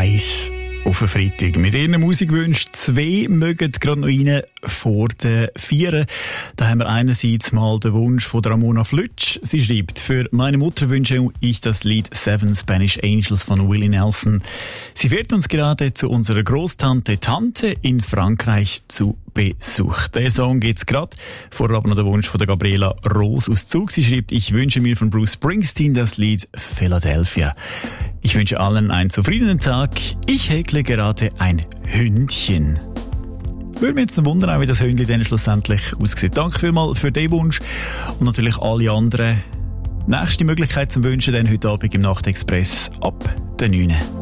1 auf einen Freitag. Mit ihren Musikwünschen 2 mögen gerade noch rein vor den 4. Da haben wir einerseits mal den Wunsch von Ramona Flütsch. Sie schreibt: Für meine Mutter wünsche ich das Lied 7 Spanish Angels von Willie Nelson. Sie fährt uns gerade zu unserer Großtante Tante in Frankreich zu Besuch. Der Song geht's gerade. Vorher aber noch der Wunsch von der Gabriela Rose aus Zug. Sie schreibt: Ich wünsche mir von Bruce Springsteen das Lied Philadelphia. Ich wünsche allen einen zufriedenen Tag. Ich häkle gerade ein Hündchen. Würde mich jetzt wundern, wie das Hündchen dann schlussendlich aussieht. Danke vielmals für den Wunsch und natürlich alle anderen. Nächste Möglichkeit zum Wünschen dann heute Abend im Nachtexpress ab der 9.